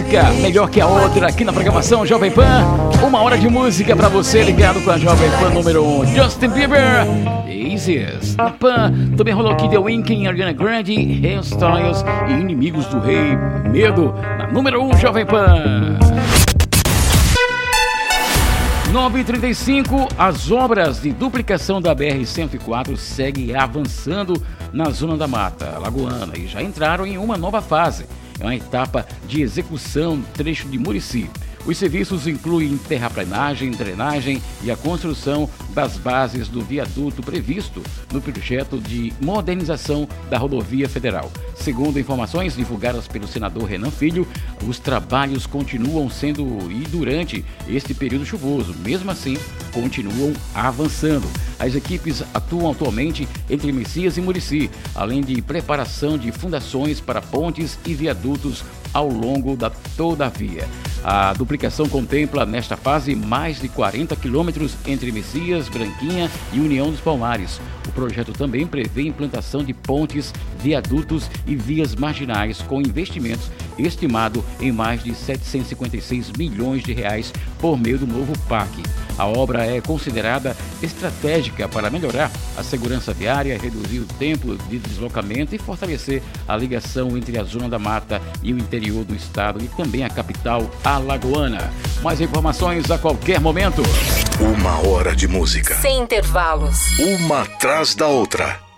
música melhor que a outra aqui na programação Jovem Pan. 1 hora de música pra você ligado com a Jovem Pan número 1. Justin Bieber, Easiest. Na Pan também rolou aqui The Weeknd, Ariana Grande, Hairstyles e Inimigos do Rei, Medo. Na número 1 Jovem Pan. 9h35, as obras de duplicação da BR-104 seguem avançando na Zona da Mata Alagoana e já entraram em uma nova fase. É uma etapa de execução do trecho de Murici. Os serviços incluem terraplenagem, drenagem e a construção das bases do viaduto previsto no projeto de modernização da rodovia federal. Segundo informações divulgadas pelo senador Renan Filho, os trabalhos continuam sendo e durante este período chuvoso, mesmo assim, continuam avançando. As equipes atuam atualmente entre Messias e Murici, além de preparação de fundações para pontes e viadutos ao longo da toda a via. A duplicação contempla, nesta fase, mais de 40 quilômetros entre Messias, Branquinha e União dos Palmares. O projeto também prevê implantação de pontes, viadutos e vias marginais com investimentos estimado em mais de 756 milhões de reais por meio do novo PAC. A obra é considerada estratégica para melhorar a segurança viária, reduzir o tempo de deslocamento e fortalecer a ligação entre a Zona da Mata e o interior do estado e também a capital alagoana. Mais informações a qualquer momento. 1 hora de música. Sem intervalos. Uma atrás da outra.